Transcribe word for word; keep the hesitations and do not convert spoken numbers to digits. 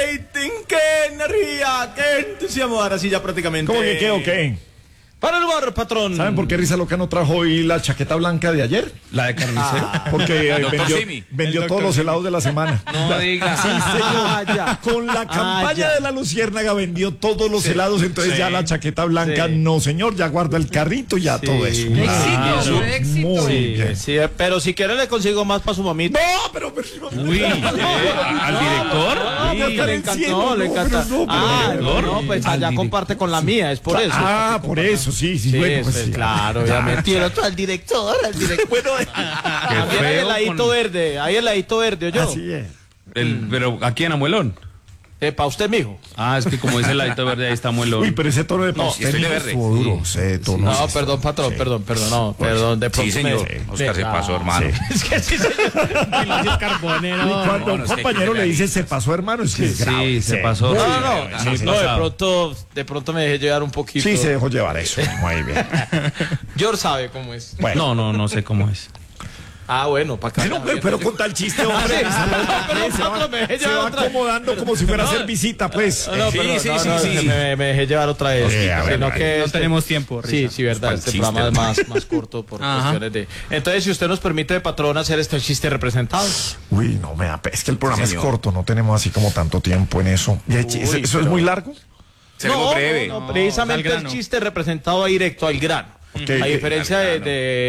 rating, qué energía, qué entusiasmo. Ahora sí ya prácticamente. ¿Cómo que qué o qué? Para el bar, patrón. ¿Saben por qué Risa Loca no trajo hoy la chaqueta blanca de ayer? La de carnicero. Ah, porque eh, vendió, vendió todos los helados de la semana. No diga. Sí, señor. Ah, ya. Con la campaña Ah, de la Luciérnaga vendió todos los sí, helados, entonces sí, ya la chaqueta blanca, sí. no señor, ya guarda el carrito, ya Sí. todo eso. Éxito, Claro. éxito. Muy Sí, bien. sí, pero si quiere le consigo más para su mamita. No, pero, pero Uy, ¿eh? ¿Al director? Ah, Sí, porque le en encantó, cielo, le no, encanta. pero no, pero ah, no, no, no, pues al allá director. comparte con la mía, es por eso. Ah, por eso, sí, sí, Sí, bueno, eso pues es sí. claro, obviamente. Y el otro al director, al director. Bueno, también hay feo heladito con- verde, hay heladito verde, ¿oyó? Así es. El, pero aquí en Amuelón. Eh, para usted, mijo. Ah, es que como dice el ladito verde, ahí está Amuelón. Uy, pero ese tono de No, pastel estoy de no verde. estuvo duro, ese tono. No, sí, perdón, sí, patrón, sí. perdón, perdón, no, perdón, de pronto Sí, señor. me- Oscar se Ah, pasó, hermano. Sí. Es que sí, señor. Y cuando no, un no, es que compañero aquí le le dice se pasó, hermano, es que es grave. Sí, se pasó. No, no, no, Sí, no, sí, no, de pasado. pronto, de pronto me dejé llevar un poquito. Sí, se dejó llevar eso. Muy bien. George sabe cómo es. No, no, no sé cómo es. Ah, bueno, para acá. Bueno, pero, pero con tal chiste, hombre, Sí, Risa Loca, pero se va, pronto me dejé se llevar va otra- acomodando como si fuera a hacer visita, pues. No, no, Sí, perdón, sí, no, sí, no, sí, es que sí. Me, me dejé llevar otra vez. Sí, a ver, sino a ver. que No este- tenemos tiempo, Sí, Risa. sí, verdad. Para el Este chiste, programa es hermano. más, más corto por Ajá. cuestiones de. Entonces, si usted nos permite, patrón, hacer este chiste representado. Uy, no me da pe- es que el programa Señor. es corto, no tenemos así como tanto tiempo en eso. ¿Y el chi- Uy, ¿Eso, eso es pero- muy largo? Seremos breve. No, no, precisamente al el grano. chiste representado va directo al grano. Ok, A ok. diferencia Al de, grano. de